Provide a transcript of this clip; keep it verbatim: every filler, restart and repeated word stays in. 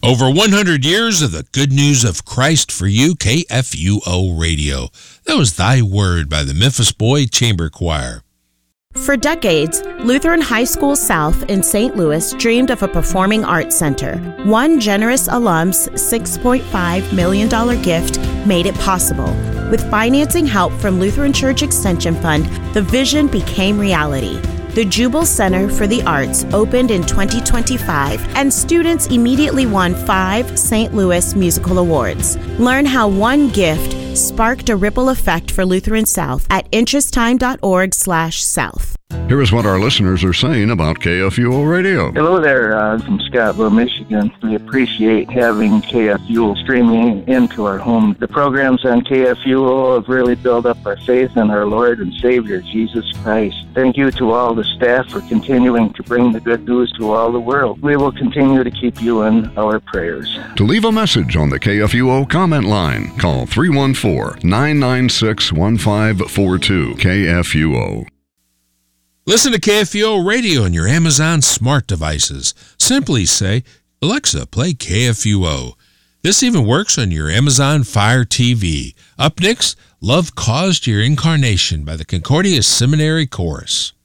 Over one hundred years of the good news of Christ for you, K F U O Radio. That was Thy Word by the Memphis Boy Chamber Choir. For decades, Lutheran High School South in Saint Louis dreamed of a performing arts center. One generous alum's six point five million dollars gift made it possible. With financing help from Lutheran Church Extension Fund, the vision became reality. The Jubal Center for the Arts opened in twenty twenty-five, and students immediately won five Saint Louis Musical Awards. Learn how one gift sparked a ripple effect for Lutheran South at interesttime.org slash south. Here is what our listeners are saying about K F U O Radio. Hello there, uh, from Scottsboro, Michigan. We appreciate having K F U O streaming into our home. The programs on K F U O have really built up our faith in our Lord and Savior, Jesus Christ. Thank you to all the staff for continuing to bring the good news to all the world. We will continue to keep you in our prayers. To leave a message on the K F U O comment line, call three one four, nine nine six, one five four two. K F U O. Listen to K F U O Radio on your Amazon smart devices. Simply say, Alexa, play K F U O. This even works on your Amazon Fire T V. Up next, Love Caused Your Incarnation by the Concordia Seminary Chorus.